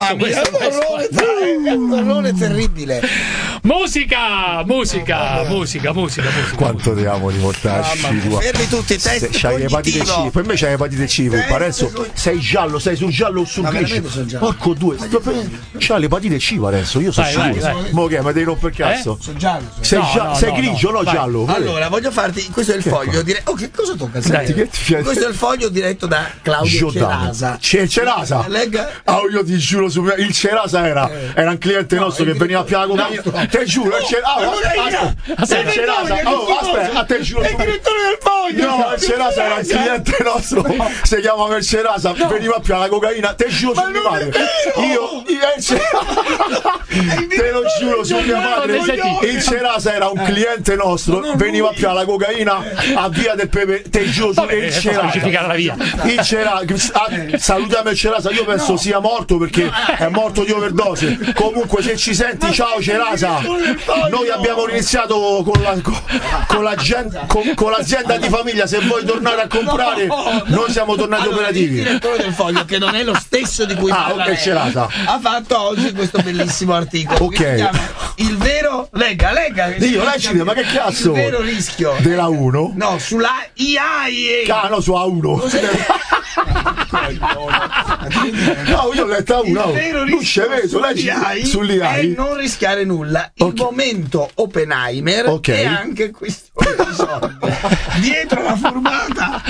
un orrore terribile. Musica. Quanto dobbiamo riportarci? Fermi tutti, test c'hai l'epatite C. Per me c'hai l'epatite C. Parenzo, sei giallo, sei sul giallo o sul grigio. Porco due, c'ha l'epatite C, Parenzo. Io sono sicuro. Ma che? Ma devi rompere il cazzo? Sono giallo. Sei grigio, no giallo. Allora, voglio farti. Questo è il foglio. Che cosa tocca? Questo è il foglio diretto da Claudio Cerasa. Cerasa? Io ti giuro, il Cerasa era un cliente nostro che veniva a più la cocaina. Te giuro, aspetta, te giuro. È il direttore del foglio. No, il Cerasa era un cliente nostro. Si chiamava il Cerasa, veniva più la cocaina. Te giuro su mia madre. Te lo giuro su mia madre. Il Cerasa era un cliente nostro, veniva più la cocaina a Via del Pepe. Te giuro su il Cerasa. Il Cerasa, salutiamo il Cerasa. Io penso sia morto perché è morto di overdose. Comunque, se ci senti, ciao Cerasa. Noi abbiamo iniziato con l'azienda di famiglia. Se vuoi tornare a comprare, noi siamo tornati operativi. Il direttore del foglio, che non è lo stesso di cui parla lei, ha fatto oggi questo bellissimo articolo che si chiama Il vero legga leggimi, ma che cazzo? Il vero rischio della 1? No, sulla IAE. No, su A1. No, io ho letto A1. Non c'è vedo, leggi sull'IAE. E non rischiare nulla. Il momento Oppenheimer è anche questo episodio. Dietro la fumata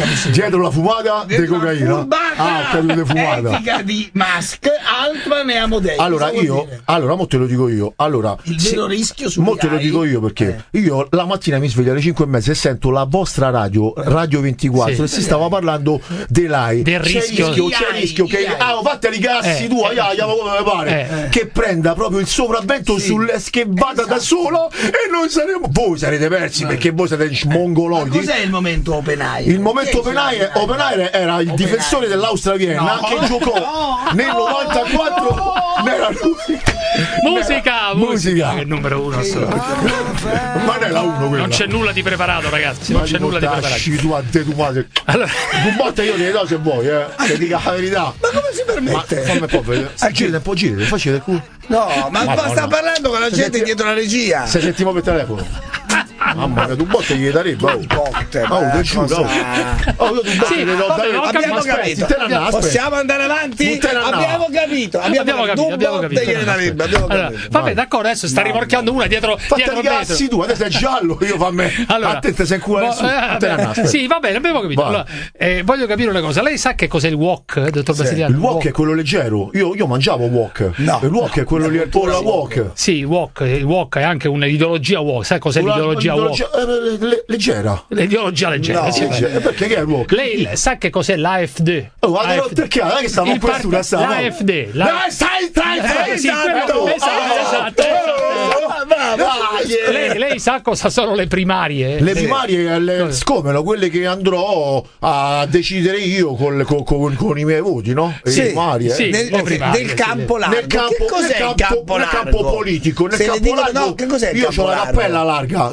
di cocaina. Etica di Musk, Altman e Amodei. Allora mo te lo dico io. Allora, il vero rischio su mo te lo dico io perché io la mattina mi sveglio alle 5:30 e sento la vostra Radio 24 e si stava parlando dell'AI. Del rischio. C'è rischio che fate i cazzi tua, come pare, che prenda proprio il sopravvento che vada da solo e noi voi sarete persi perché voi siete mongoloidi. Cos'è il momento Oppenheimer? Il momento Oppenheimer era il difensore dell'Austria Vienna che giocò nel 94. Era lui. Musica che è il numero 1 Ma non è la 1 quella. Non c'è nulla di preparato, ragazzi. Non c'è nulla di preparato. Tu a te, tu madre. Allora, un botta io te do se vuoi, che dica la verità. Ma come si permette? Fammi un po' vedere. Girate un po', facete il culo. No, ma sta parlando con la gente dietro la regia. Se sentiamo per telefono. Mamma mia, tu botte gli darebbe. Te giuro. Abbiamo capito. Possiamo andare avanti? Abbiamo capito. Vabbè, d'accordo, adesso sta rimorchiando una dietro cazzi tu, adesso è giallo, io fa me. Allora, a te sei in culo. Sì, va bene, abbiamo capito. Allora, voglio capire una cosa. Lei sa che cos'è il wok, dottor Basiliano? Il wok è quello leggero. Io mangiavo wok. No. Il wok è quello lì, il wok. Sì, il wok è anche un'ideologia wok. Sai cos'è l'ideologia wok? Leggera. L'ideologia leggera. No, perché che è il wok? Lei sa che cos'è l'AfD? Perché? Non è che stavo a questura l'AfD. Lei sa cosa sono le primarie? Le primarie, scomelo, quelle che andrò a decidere io con i miei voti, no? Sì, nel campo largo. Nel campo politico. Nel campo largo. Che cos'è il io campo ho la cappella larga.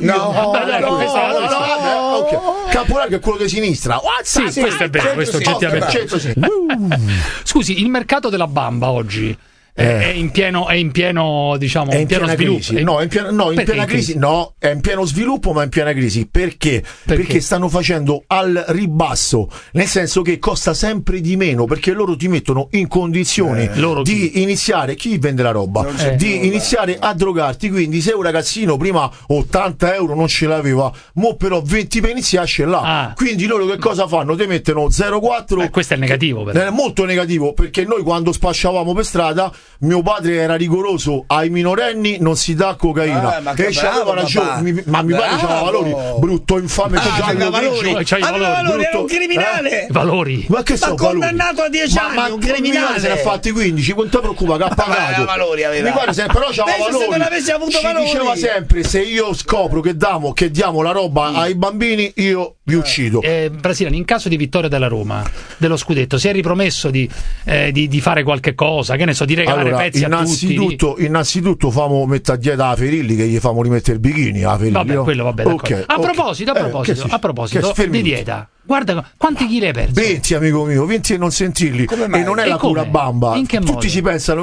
Campo largo è quello di sinistra. Sì, questo è vero, questo oggettivamente. Scusi, il mercato della bamba oggi è in pieno diciamo è in pieno sviluppo. Crisi. No, è in piena crisi. No, è in pieno sviluppo, ma in piena crisi. Perché? Perché stanno facendo al ribasso, nel senso che costa sempre di meno, perché loro ti mettono in condizione di iniziare, chi vende la roba, iniziare a drogarti. Quindi se un ragazzino prima 80 euro non ce l'aveva, mo però 20 per iniziare ce l'ha. Quindi loro che cosa fanno? Ti mettono 0,4. Questo è negativo, è molto negativo, perché noi quando spacciavamo per strada, mio padre era rigoroso, ai minorenni non si dà cocaina, e c'aveva ragione, ma mio padre c'aveva valori, brutto infame, aveva valori, era un criminale, valori, ma che sono condannato a 10 anni, un criminale, se ne ha fatti 15, non ti preoccupa che ha pagato, mio padre però c'aveva valori, se non avessi avuto valori, diceva sempre: se io scopro che diamo la roba ai bambini, io vi uccido. Brasiliano, in caso di vittoria della Roma, dello scudetto, si è ripromesso di fare qualche cosa, che ne so, di regalare pezzi a tutti. Innanzitutto famo mettere a dieta a Ferilli, che gli famo rimettere il bikini. Vabbè, quello va bene. Okay, a proposito di dieta, guarda quanti chili hai perso. 20, amico mio, 20 e non sentirli. E non è la cura bamba. In che modo? Tutti ci pensano